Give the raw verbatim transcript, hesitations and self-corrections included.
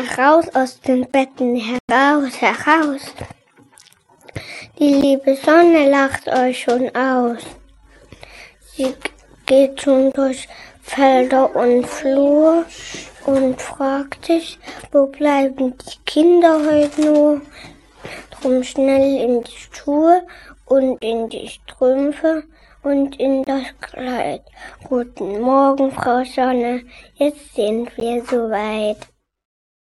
heraus aus den Betten, heraus, heraus. Die liebe Sonne lacht euch schon aus. Sie geht schon durch Felder und Flur und fragt sich, wo bleiben die Kinder heute nur? Drum schnell in die Schuhe und in die Strümpfe und in das Kleid. Guten Morgen, Frau Sonne, jetzt sind wir soweit.